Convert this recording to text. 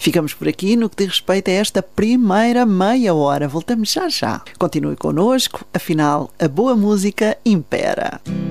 Ficamos por aqui no que diz respeito a esta primeira meia hora. Voltamos já já. Continue connosco, afinal, a boa música impera.